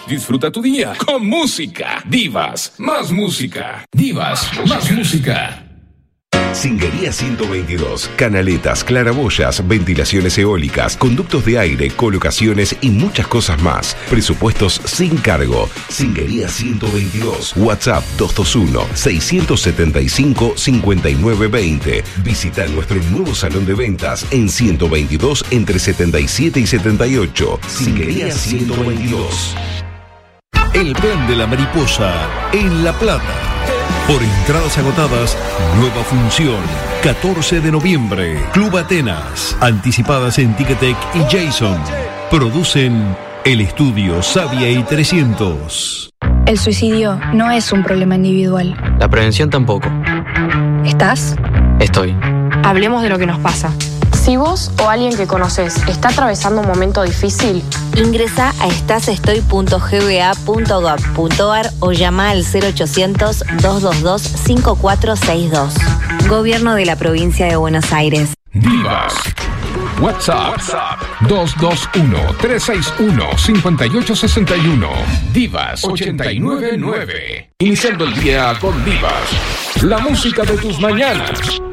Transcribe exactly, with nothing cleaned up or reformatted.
Disfruta tu día con música. Divas, más música. Divas, más música. Singuería ciento veintidós. Canaletas, claraboyas, ventilaciones eólicas, conductos de aire, colocaciones y muchas cosas más. Presupuestos sin cargo. Singuería ciento veintidós. WhatsApp dos dos uno, seis siete cinco, cinco nueve dos cero. Visita nuestro nuevo salón de ventas en ciento veintidós entre setenta y siete y setenta y ocho. Singuería ciento veintidós. El plan de la mariposa en La Plata. Por entradas agotadas, nueva función. catorce de noviembre. Club Atenas. Anticipadas en Ticketek y Jason. Producen El Estudio Savia y trescientos. El suicidio no es un problema individual. La prevención tampoco. ¿Estás? Estoy. Hablemos de lo que nos pasa. Si vos o alguien que conoces está atravesando un momento difícil, ingresa a estasestoy punto g b a punto gov punto a r o llama al cero ochocientos, dos dos dos, cinco cuatro seis dos. Gobierno de la Provincia de Buenos Aires. Divas. WhatsApp, WhatsApp dos dos uno, tres seis uno, cinco ocho seis uno. Divas ochenta y nueve nueve. Iniciando el día con Divas. La música de tus mañanas.